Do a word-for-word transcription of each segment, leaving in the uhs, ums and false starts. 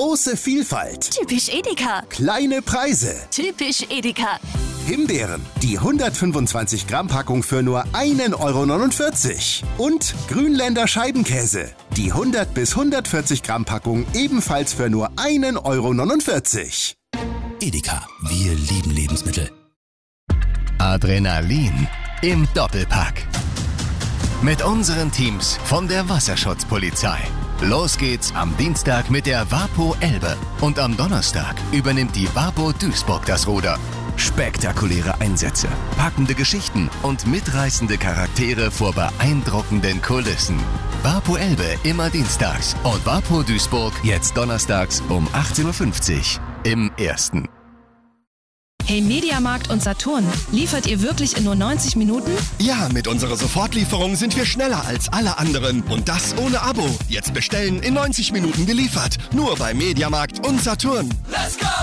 Große Vielfalt. Typisch Edeka. Kleine Preise. Typisch Edeka. Himbeeren, die hundertfünfundzwanzig Gramm Packung für nur einen Euro neunundvierzig. Und Grünländer Scheibenkäse, die hundert bis hundertvierzig Gramm Packung ebenfalls für nur einen Euro neunundvierzig. Edeka, wir lieben Lebensmittel. Adrenalin im Doppelpack. Mit unseren Teams von der Wasserschutzpolizei. Los geht's am Dienstag mit der Wapo Elbe. Und am Donnerstag übernimmt die Wapo Duisburg das Ruder. Spektakuläre Einsätze, packende Geschichten und mitreißende Charaktere vor beeindruckenden Kulissen. Wapo Elbe immer dienstags und Wapo Duisburg jetzt donnerstags um achtzehn Uhr fünfzig im Ersten. Hey Mediamarkt und Saturn, liefert ihr wirklich in nur neunzig Minuten? Ja, mit unserer Sofortlieferung sind wir schneller als alle anderen. Und das ohne Abo. Jetzt bestellen, in neunzig Minuten geliefert. Nur bei Mediamarkt und Saturn. Let's go!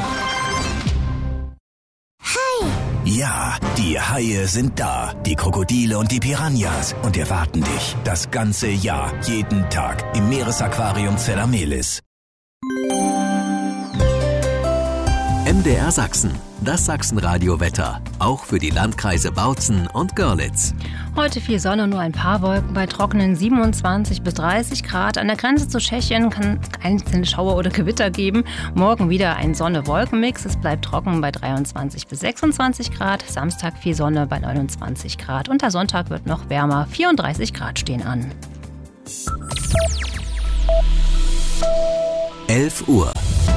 Hi! Ja, die Haie sind da. Die Krokodile und die Piranhas. Und erwarten dich das ganze Jahr, jeden Tag im Meeresaquarium Zellamelis. M D R Sachsen, das Sachsenradio-Wetter, auch für die Landkreise Bautzen und Görlitz. Heute viel Sonne, nur ein paar Wolken bei trockenen siebenundzwanzig bis dreißig Grad. An der Grenze zu Tschechien kann es einzelne Schauer oder Gewitter geben. Morgen wieder ein Sonne-Wolken-Mix. Es bleibt trocken bei dreiundzwanzig bis sechsundzwanzig Grad. Samstag viel Sonne bei neunundzwanzig Grad. Und der Sonntag wird noch wärmer. vierunddreißig Grad stehen an. elf Uhr.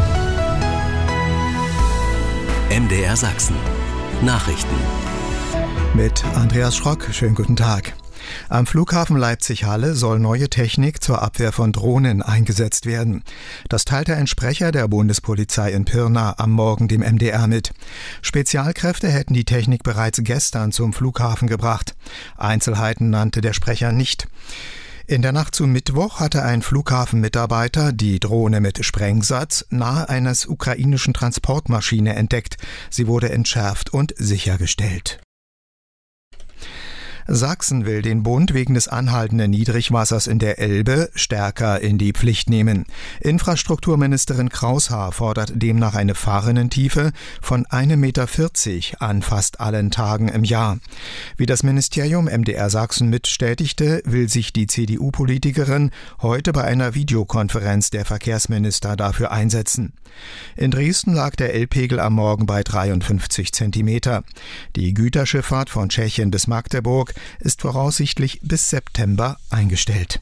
M D R Sachsen. Nachrichten. Mit Andreas Schrock. Schönen guten Tag. Am Flughafen Leipzig-Halle soll neue Technik zur Abwehr von Drohnen eingesetzt werden. Das teilte ein Sprecher der Bundespolizei in Pirna am Morgen dem M D R mit. Spezialkräfte hätten die Technik bereits gestern zum Flughafen gebracht. Einzelheiten nannte der Sprecher nicht. In der Nacht zum Mittwoch hatte ein Flughafenmitarbeiter die Drohne mit Sprengsatz nahe eines ukrainischen Transportmaschine entdeckt. Sie wurde entschärft und sichergestellt. Sachsen will den Bund wegen des anhaltenden Niedrigwassers in der Elbe stärker in die Pflicht nehmen. Infrastrukturministerin Kraushaar fordert demnach eine Fahrrinnentiefe von ein Meter vierzig an fast allen Tagen im Jahr. Wie das Ministerium M D R Sachsen mitstätigte, will sich die C D U-Politikerin heute bei einer Videokonferenz der Verkehrsminister dafür einsetzen. In Dresden lag der Elbpegel am Morgen bei dreiundfünfzig Zentimeter. Die Güterschifffahrt von Tschechien bis Magdeburg ist voraussichtlich bis September eingestellt.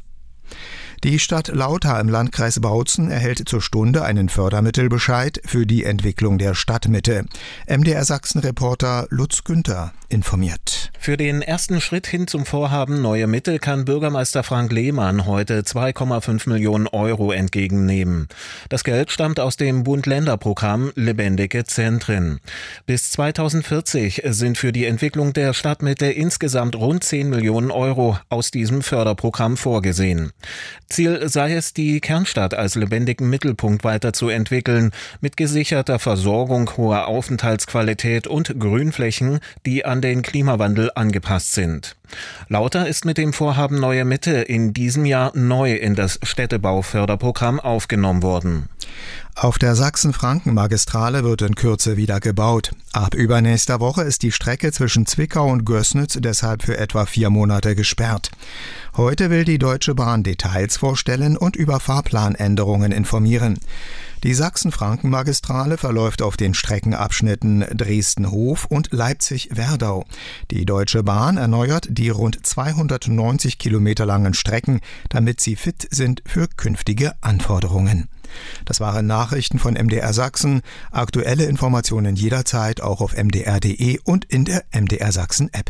Die Stadt Lauter im Landkreis Bautzen erhält zur Stunde einen Fördermittelbescheid für die Entwicklung der Stadtmitte. M D R Sachsen-Reporter Lutz Günther informiert. Für den ersten Schritt hin zum Vorhaben Neue Mitte kann Bürgermeister Frank Lehmann heute zwei Komma fünf Millionen Euro entgegennehmen. Das Geld stammt aus dem Bund-Länder-Programm Lebendige Zentren. Bis zweitausendvierzig sind für die Entwicklung der Stadtmitte insgesamt rund zehn Millionen Euro aus diesem Förderprogramm vorgesehen. Ziel sei es, die Kernstadt als lebendigen Mittelpunkt weiterzuentwickeln, mit gesicherter Versorgung, hoher Aufenthaltsqualität und Grünflächen, die an den Klimawandel angepasst sind. Lauter ist mit dem Vorhaben Neue Mitte in diesem Jahr neu in das Städtebauförderprogramm aufgenommen worden. Auf der Sachsen-Franken-Magistrale wird in Kürze wieder gebaut. Ab übernächster Woche ist die Strecke zwischen Zwickau und Gößnitz deshalb für etwa vier Monate gesperrt. Heute will die Deutsche Bahn Details vorstellen und über Fahrplanänderungen informieren. Die Sachsen-Franken-Magistrale verläuft auf den Streckenabschnitten Dresden-Hof und Leipzig-Werdau. Die Deutsche Bahn erneuert die rund zweihundertneunzig Kilometer langen Strecken, damit sie fit sind für künftige Anforderungen. Das waren Nachrichten von M D R Sachsen. Aktuelle Informationen jederzeit auch auf m d r punkt d e und in der M D R Sachsen App.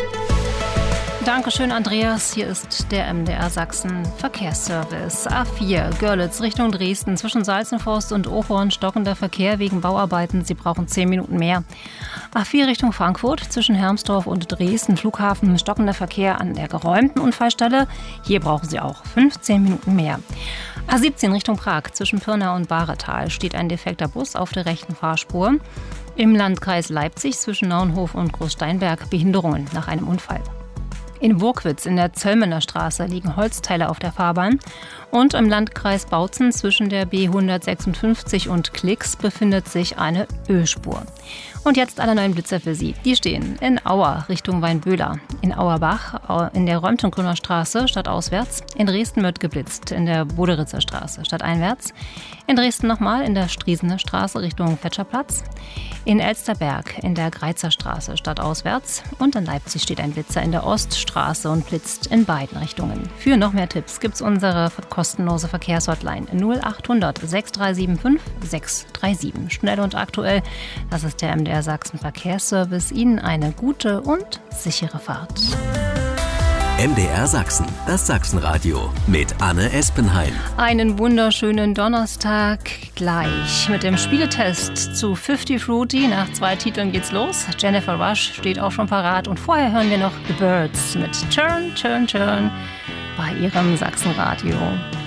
Dankeschön, Andreas. Hier ist der M D R Sachsen Verkehrsservice. A vier, Görlitz Richtung Dresden. Zwischen Salzenforst und Ochorn stockender Verkehr wegen Bauarbeiten. Sie brauchen zehn Minuten mehr. A vier Richtung Frankfurt. Zwischen Hermsdorf und Dresden Flughafen stockender Verkehr an der geräumten Unfallstelle. Hier brauchen Sie auch fünfzehn Minuten mehr. A siebzehn Richtung Prag. Zwischen Pirna und Bahretal steht ein defekter Bus auf der rechten Fahrspur. Im Landkreis Leipzig zwischen Naunhof und Großsteinberg Behinderungen nach einem Unfall. In Burgwitz in der Zöllmener Straße liegen Holzteile auf der Fahrbahn. Und im Landkreis Bautzen zwischen der B hundertsechsundfünfzig und Klix befindet sich eine Ölspur. Und jetzt alle neuen Blitzer für Sie. Die stehen in Auer Richtung Weinböhler, in Auerbach, in der Räumtengrüner Straße stadtauswärts, in Dresden wird geblitzt, in der Boderitzer Straße stadteinwärts, in Dresden nochmal in der Striesener Straße Richtung Fetscherplatz, in Elsterberg in der Greizer Straße stadtauswärts und in Leipzig steht ein Blitzer in der Oststraße und blitzt in beiden Richtungen. Für noch mehr Tipps gibt's unsere kostenlose Verkehrshotline null achthundert sechs drei sieben fünf sechs drei sieben. Schnell und aktuell, das ist der M D R Sachsen Verkehrsservice. Ihnen eine gute und sichere Fahrt. M D R Sachsen, das Sachsenradio mit Anne Espenheim. Einen wunderschönen Donnerstag gleich mit dem Spieletest zu Fifty Fruity. Nach zwei Titeln geht's los. Jennifer Rush steht auch schon parat und vorher hören wir noch The Birds mit Turn, Turn, Turn bei ihrem Sachsenradio.